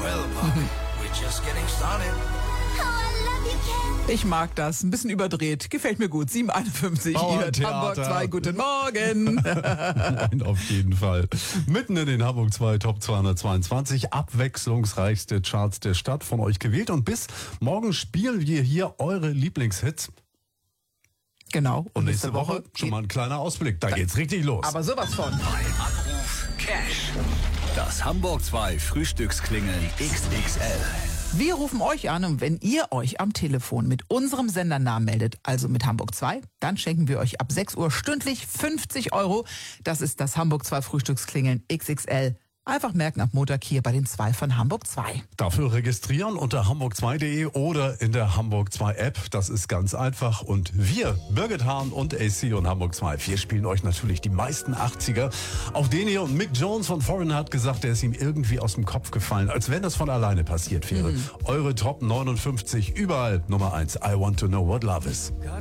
Well, Buck, we're just getting started. Oh, I love you, Ken. Ich mag das. Ein bisschen überdreht. Gefällt mir gut. 7:51 hier. Bauerntheater. Hamburg 2. Guten Morgen. Moin, auf jeden Fall. Mitten in den Hamburg 2 Top 222. Abwechslungsreichste Charts der Stadt von euch gewählt. Und bis morgen spielen wir hier eure Lieblingshits. Genau. Und nächste Woche schon mal ein kleiner Ausblick. Da geht's richtig los. Aber sowas von. Bei Anruf Cash. Das Hamburg 2 Frühstücksklingeln XXL. Wir rufen euch an und wenn ihr euch am Telefon mit unserem Sendernamen meldet, also mit Hamburg 2, dann schenken wir euch ab 6 Uhr stündlich 50 €. Das ist das Hamburg 2 Frühstücksklingeln XXL. Einfach merken, ab Montag hier bei den 2 von Hamburg 2. Dafür registrieren unter hamburg2.de oder in der Hamburg 2 App. Das ist ganz einfach. Und wir, Birgit Hahn und AC und Hamburg 2, wir spielen euch natürlich die meisten 80er. Auch den hier, und Mick Jones von Foreigner hat gesagt, der ist ihm irgendwie aus dem Kopf gefallen, als wenn das von alleine passiert wäre. Eure Top 59, überall Nummer 1. I want to know what love is. Got